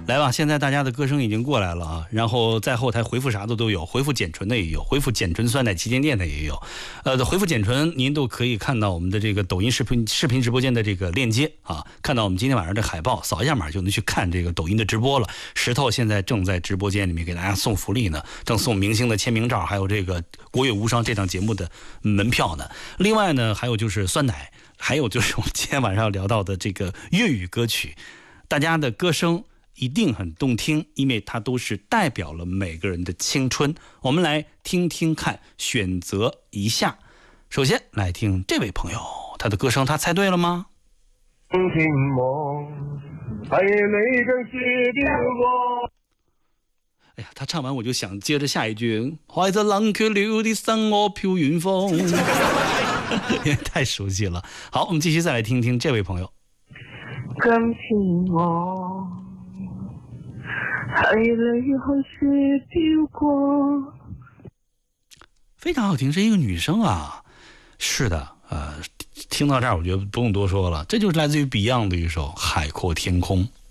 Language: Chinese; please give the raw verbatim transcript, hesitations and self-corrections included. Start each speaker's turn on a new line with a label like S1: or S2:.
S1: 来吧，现在大家的歌声已经过来了啊，然后在后台回复啥的都有，回复简纯的也有，回复简纯酸奶旗舰店的也有，呃，回复简纯您都可以看到我们的这个抖音视频视频直播间的这个链接啊，看到我们今天晚上的海报，扫一下码就能去看这个抖音的直播了。石头现在正在直播间里面给大家送福利呢，正送明星的签名照，还有这个国乐无双这档节目的门票呢。另外呢，还有就是酸奶，还有就是我们今天晚上要聊到的这个粤语歌曲，大家的歌声一定很动听，因为它都是代表了每个人的青春。我们来听听看，选择一下。首先来听这位朋友，他的歌声，他猜对了吗？哎呀，他唱完我就想接着下一句，怀着冷卻了的心我飄遠方，因為太熟悉了。好，我們繼續再來聽聽這位朋友。
S2: 今次我係你去雪飄過，
S1: 非常好聽，是一個女生啊。是的，呃，聽到這兒我覺得不用多說了，這就是來自於 Beyond 的一首《海闊天空》。